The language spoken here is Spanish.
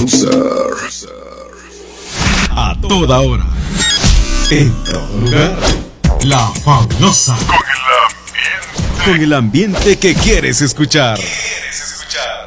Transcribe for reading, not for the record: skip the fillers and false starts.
A toda hora, en todo lugar, La Fabulosa. Con el ambiente que quieres escuchar.